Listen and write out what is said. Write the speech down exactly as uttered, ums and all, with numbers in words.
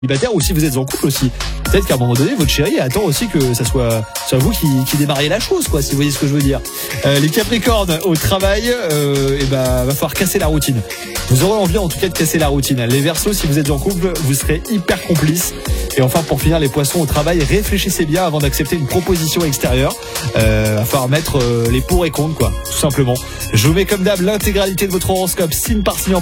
célibataire ou si vous êtes en couple aussi. Peut-être qu'à un moment donné, votre chérie attend aussi que ça soit, soit vous qui, qui démarriez la chose, quoi, si vous voyez ce que je veux dire. Euh, les Capricornes, au travail, euh, et ben, va falloir casser la routine. Vous aurez envie, en tout cas, de casser la routine. Les Verseaux, si vous êtes en couple, vous serez hyper complices. Et enfin, pour finir, les Poissons, au travail, réfléchissez bien avant d'accepter une proposition extérieure. Euh, va falloir mettre euh, les pour et contre, quoi, tout simplement. Je vous mets comme d'hab l'intégralité de votre horoscope, signe par signe en